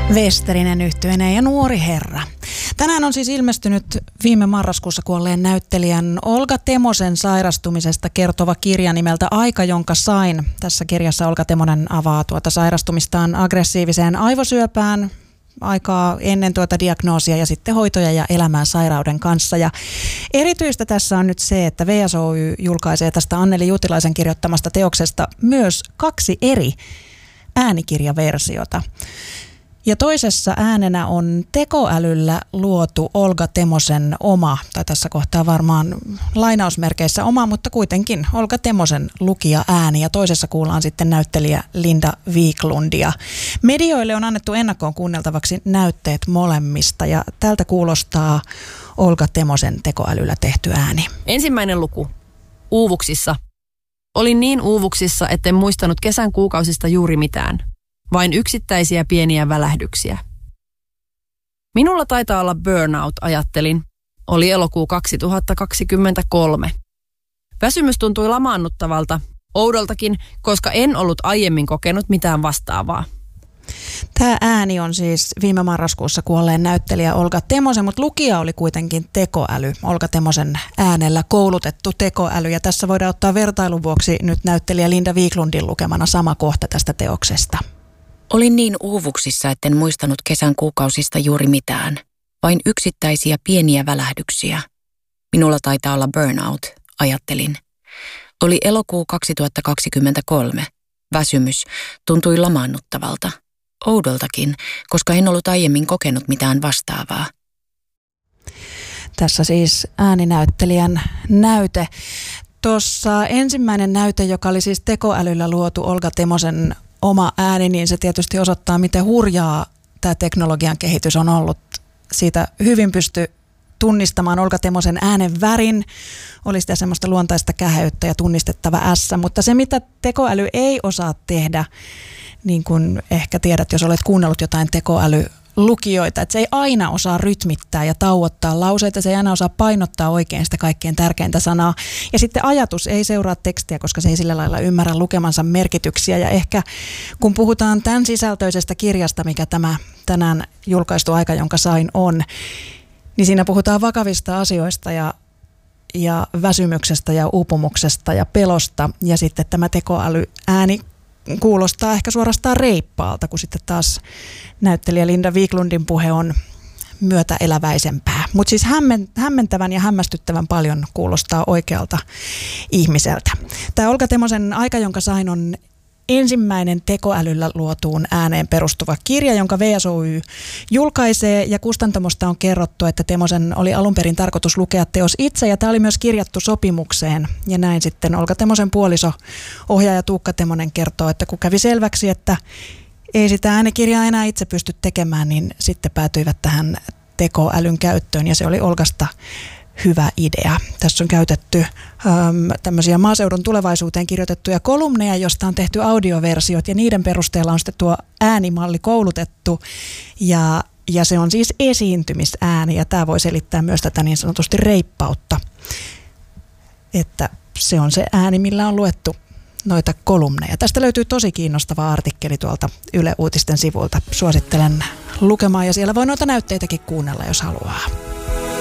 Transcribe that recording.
Westerinen yhtyeineen ja nuori herra. Tänään on siis ilmestynyt viime marraskuussa kuolleen näyttelijän Olga Temosen sairastumisesta kertova kirja nimeltä Aika, jonka sain. Tässä kirjassa Olga Temonen avaa sairastumistaan aggressiiviseen aivosyöpään, aikaa ennen diagnoosia ja sitten hoitoja ja elämää sairauden kanssa. Ja erityistä tässä on nyt se, että VSOY julkaisee tästä Anneli Juutilaisen kirjoittamasta teoksesta myös 2 eri äänikirjaversiota. Ja toisessa äänenä on tekoälyllä luotu Olga Temosen oma, tai tässä kohtaa varmaan lainausmerkeissä oma, mutta kuitenkin Olga Temosen lukija ääni. Ja toisessa kuullaan sitten näyttelijä Linda Viklundia. Medioille on annettu ennakkoon kuunneltavaksi näytteet molemmista, ja tältä kuulostaa Olga Temosen tekoälyllä tehty ääni. Ensimmäinen luku. Uuvuksissa. Olin niin uuvuksissa, etten muistanut kesän kuukausista juuri mitään. Vain yksittäisiä pieniä välähdyksiä. Minulla taitaa olla burnout, ajattelin. Oli elokuu 2023. Väsymys tuntui lamaannuttavalta, oudoltakin, koska en ollut aiemmin kokenut mitään vastaavaa. Tämä ääni on siis viime marraskuussa kuolleen näyttelijä Olga Temosen, mutta lukija oli kuitenkin tekoäly. Olga Temosen äänellä koulutettu tekoäly. Ja tässä voidaan ottaa vertailun vuoksi nyt näyttelijä Linda Viklundin lukemana sama kohta tästä teoksesta. Olin niin uuvuksissa, etten muistanut kesän kuukausista juuri mitään. Vain yksittäisiä pieniä välähdyksiä. Minulla taitaa olla burnout, ajattelin. Oli elokuu 2023. Väsymys tuntui lamaannuttavalta. Oudoltakin, koska en ollut aiemmin kokenut mitään vastaavaa. Tässä siis ääninäyttelijän näyte. Tuossa ensimmäinen näyte, joka oli siis tekoälyllä luotu Olga Temosen oma ääni, niin se tietysti osoittaa, miten hurjaa tämä teknologian kehitys on ollut. Siitä hyvin pystyi tunnistamaan Olga Temosen äänen värin, oli sitä semmoista luontaista käheyttä ja tunnistettava S, mutta se mitä tekoäly ei osaa tehdä, niin kuin ehkä tiedät, jos olet kuunnellut jotain tekoälylukijoita, että se ei aina osaa rytmittää ja tauottaa lauseita, se ei aina osaa painottaa oikein sitä kaikkein tärkeintä sanaa. Ja sitten ajatus ei seuraa tekstiä, koska se ei sillä lailla ymmärrä lukemansa merkityksiä. Ja ehkä kun puhutaan tämän sisältöisestä kirjasta, mikä tämä tänään julkaistu Aika, jonka sain on, niin siinä puhutaan vakavista asioista ja väsymyksestä ja uupumuksesta ja pelosta. Ja sitten tämä tekoälyääni kuulostaa ehkä suorastaan reippaalta, kun sitten taas näyttelijä Linda Viklundin puhe on myötäeläväisempää. Mutta siis hämmentävän ja hämmästyttävän paljon kuulostaa oikealta ihmiseltä. Tämä Olga Temosen Aika, jonka sain, on ensimmäinen tekoälyllä luotuun ääneen perustuva kirja, jonka VSOY julkaisee, ja kustantamosta on kerrottu, että Temosen oli alun perin tarkoitus lukea teos itse, ja tämä oli myös kirjattu sopimukseen, ja näin sitten Olga Temosen puoliso, ohjaaja Tuukka Temonen, kertoo, että kun kävi selväksi, että ei sitä äänikirjaa enää itse pysty tekemään, niin sitten päätyivät tähän tekoälyn käyttöön, ja se oli Olgasta hyvä idea. Tässä on käytetty tämmöisiä maaseudun tulevaisuuteen kirjoitettuja kolumneja, josta on tehty audioversiot, ja niiden perusteella on sitten tuo äänimalli koulutettu, ja se on siis esiintymisääni, ja tämä voi selittää myös tätä niin sanotusti reippautta, että se on se ääni, millä on luettu noita kolumneja. Tästä löytyy tosi kiinnostava artikkeli tuolta Yle Uutisten sivuilta. Suosittelen lukemaan, ja siellä voi noita näytteitäkin kuunnella, jos haluaa.